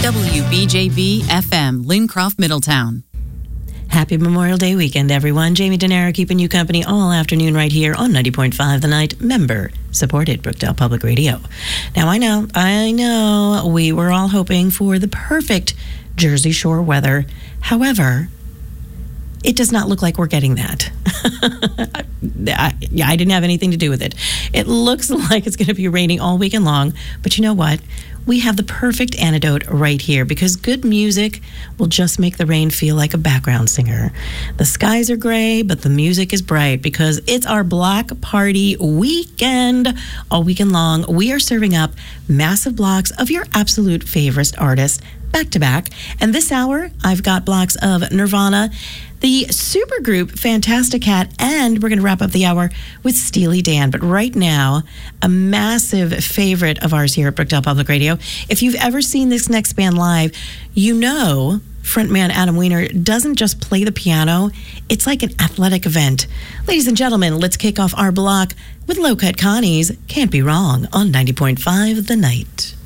WBJB FM, Lincroft, Middletown. Happy Memorial Day weekend, everyone. Jamie Denaro keeping you company all afternoon right here on 90.5 The Night, member-supported Brookdale Public Radio. Now, I know, we were all hoping for the perfect Jersey Shore weather. However, it does not look like we're getting that. I didn't have anything to do with it. It looks like it's going to be raining all weekend long, but you know what? We have the perfect antidote right here because good music will just make the rain feel like a background singer. The skies are gray, but the music is bright because it's our block party weekend. All weekend long, we are serving up massive blocks of your absolute favorite artists back to back. And this hour, I've got blocks of Nirvana, the supergroup Fantastic Cat, and we're going to wrap up the hour with Steely Dan. But right now, a massive favorite of ours here at Brookdale Public Radio. If you've ever seen this next band live, you know frontman Adam Weiner doesn't just play the piano. It's like an athletic event. Ladies and gentlemen, let's kick off our block with Low Cut Connie's Can't Be Wrong on 90.5 The Night.